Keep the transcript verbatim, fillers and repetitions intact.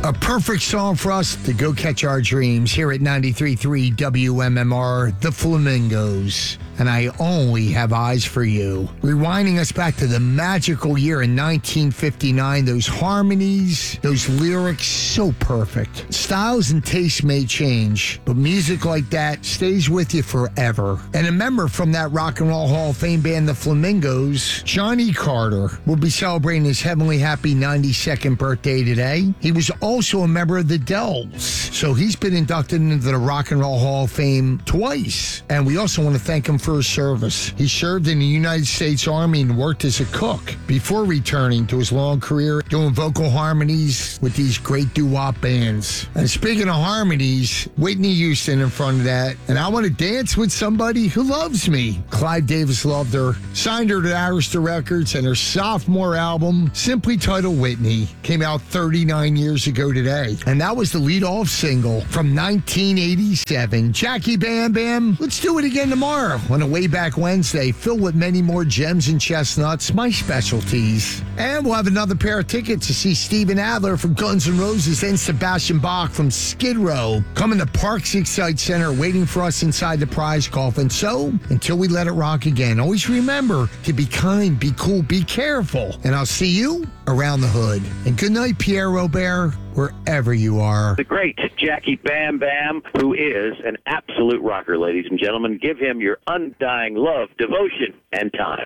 A perfect song for us to go catch our dreams here at ninety-three point three W M M R, The Flamingos. And I only have eyes for you. Rewinding us back to the magical year in nineteen fifty-nine, those harmonies, those lyrics, so perfect. Styles and tastes may change, but music like that stays with you forever. And a member from that Rock and Roll Hall of Fame band, The Flamingos, Johnny Carter, will be celebrating his heavenly happy ninety-second birthday today. He was also a member of the Dells, so he's been inducted into the Rock and Roll Hall of Fame twice. And we also want to thank him for his service. He served in the United States Army and worked as a cook before returning to his long career doing vocal harmonies with these great doo-wop bands. And speaking of harmonies, Whitney Houston in front of that. And I want to dance with somebody who loves me. Clive Davis loved her, signed her to Arista Records, and her sophomore album, simply titled Whitney, came out thirty-nine years ago today. And that was the lead-off single from nineteen eighty-seven. Jackie Bam Bam, let's do it again tomorrow on a Way Back Wednesday, filled with many more gems and chestnuts, my specialties. And we'll have another pair of tickets to see Steven Adler from Guns N' Roses and Sebastian Bach from Skid Row coming to Parks Excite Center waiting for us inside the prize coffin. So, until we let it rock again, always remember to be kind, be cool, be careful. And I'll see you around the hood. And good night, Pierre Robert, wherever you are. The great Jackie Bam Bam, who is an absolute rocker, ladies and gentlemen. Give him your undying love, devotion, and time.